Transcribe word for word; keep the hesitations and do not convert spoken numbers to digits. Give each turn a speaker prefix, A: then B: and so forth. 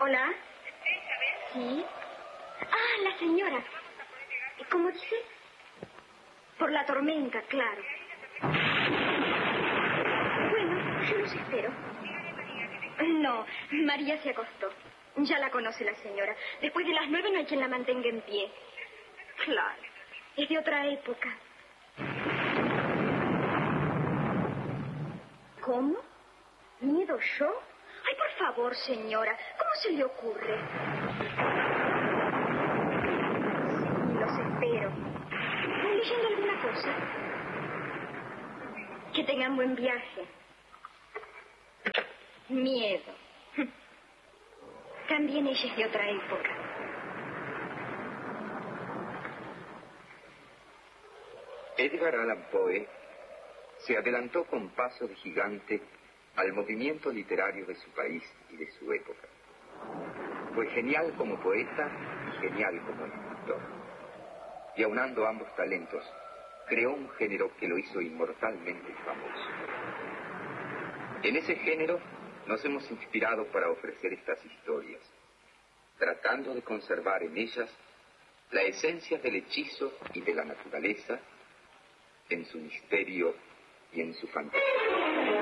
A: Hola. Sí. Ah, la señora. ¿Cómo dice? Por la tormenta, claro. Bueno, yo los espero. No, María se acostó. Ya la conoce la señora. Después de las nueve no hay quien la mantenga en pie. Claro, es de otra época. ¿Cómo? ¿Miedo yo? Ay, por favor, señora, ¿cómo se le ocurre? Sí, los espero. ¿Están leyendo alguna cosa? Que tengan buen viaje. Miedo. También ella es de otra época.
B: Edgar Allan Poe se adelantó con paso de gigante al movimiento literario de su país y de su época. Fue genial como poeta y genial como escritor. Y aunando ambos talentos, creó un género que lo hizo inmortalmente famoso. En ese género nos hemos inspirado para ofrecer estas historias, tratando de conservar en ellas la esencia del hechizo y de la naturaleza, en su misterio y en su fantasía.